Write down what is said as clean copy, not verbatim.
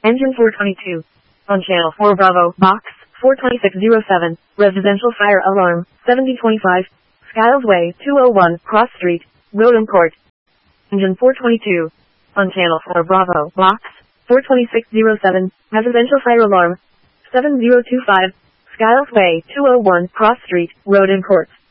Engine 422. On channel 4 Bravo, box 42607, residential fire alarm, 7025, Skiles Way, 201, Cross Street, Rodhamcourt. Engine 422. On channel 4 Bravo, box 42607, residential fire alarm, 7025, Skiles Way, 201, Cross Street, Rodhamcourt.